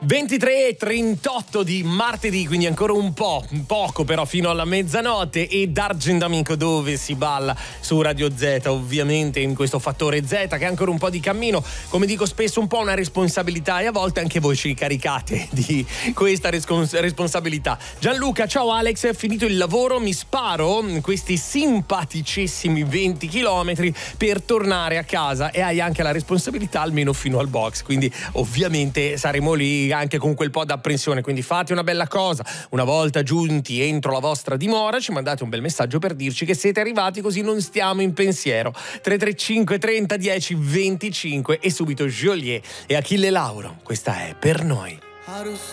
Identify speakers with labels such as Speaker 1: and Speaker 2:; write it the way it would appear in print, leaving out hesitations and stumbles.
Speaker 1: 23:38 di martedì, quindi ancora poco però fino alla mezzanotte, e D'Argent Amico dove si balla su Radio Z, ovviamente in questo fattore Z che è ancora un po' di cammino, come dico spesso un po' una responsabilità, e a volte anche voi ci caricate di questa responsabilità. Gianluca, ciao Alex, finito il lavoro mi sparo questi simpaticissimi 20 chilometri per tornare a casa, e hai anche la responsabilità almeno fino al box, quindi ovviamente saremo lì anche con quel po' d'apprensione, quindi fate una bella cosa: una volta giunti entro la vostra dimora ci mandate un bel messaggio per dirci che siete arrivati, così non stiamo in pensiero. 335 30 10 25 e subito Joliet e Achille Lauro, questa è Per Noi.